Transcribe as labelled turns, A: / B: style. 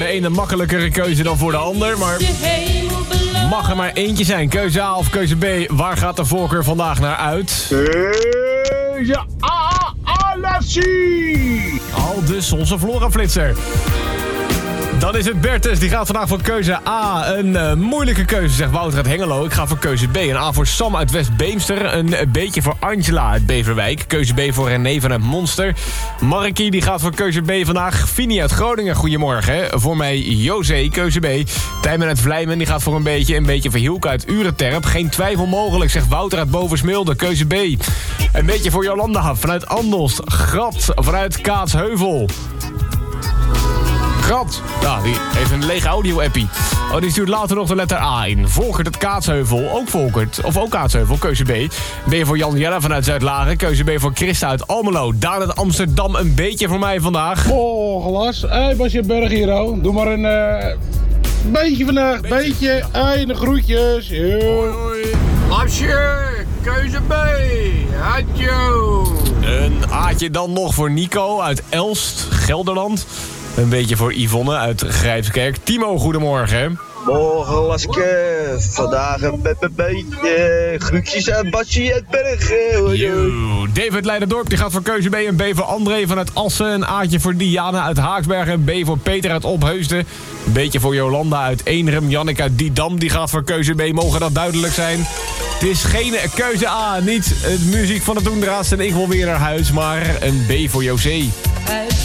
A: de ene een makkelijkere keuze dan voor de ander, maar mag er maar eentje zijn. Keuze A of keuze B, waar gaat de voorkeur vandaag naar uit?
B: Keuze A, Alessi!
A: Al dus onze Flora-flitser. Dan is het Bertus, die gaat vandaag voor keuze A. Een moeilijke keuze, zegt Wouter uit Hengelo. Ik ga voor keuze B. Een A voor Sam uit West-Beemster. Een beetje voor Angela uit Beverwijk. Keuze B voor René vanuit Monster. Markie, die gaat voor keuze B vandaag. Fini uit Groningen, goedemorgen. Hè. Voor mij José, keuze B. Tijmen uit Vlijmen, die gaat voor een beetje voor Hielke uit Urenterp. Geen twijfel mogelijk, zegt Wouter uit Bovensmilde. Keuze B. Een beetje voor Jolanda vanuit Andelst. Grat vanuit Kaatsheuvel. Grat. Ja, die heeft een lege audio-appie. Oh, die stuurt later nog de letter A in. Volkert het Kaatsheuvel. Ook Volkert. Of ook Kaatsheuvel. Keuze B. B voor Jan Jelle vanuit Zuid-Laren. Keuze B voor Christa uit Almelo. Daan uit Amsterdam. Een beetje voor mij vandaag.
B: Oh, glas. Hé, Basje Berg hier, oh. Doe maar een beetje vandaag. Beetje. Hé, de groetjes.
A: Hoi, hoi.
C: Lasje, keuze B. Hadjo.
A: Een A'tje dan nog voor Nico uit Elst, Gelderland. Een beetje voor Yvonne uit Grijpskerk. Timo, goedemorgen.
D: Morgen, Laske. Vandaag een beetje groetjes aan Basje uit Bergen.
A: Yo. David Leiderdorp, die gaat voor keuze B. Een B voor André vanuit Assen. Een A'tje voor Diana uit Haaksbergen. Een B voor Peter uit Opheusden. Een beetje voor Jolanda uit Eenrum. Jannik uit Didam, die gaat voor keuze B. Mogen dat duidelijk zijn? Het is geen keuze A. Niet muziek van de Toendra's en ik wil weer naar huis. Maar een B voor José.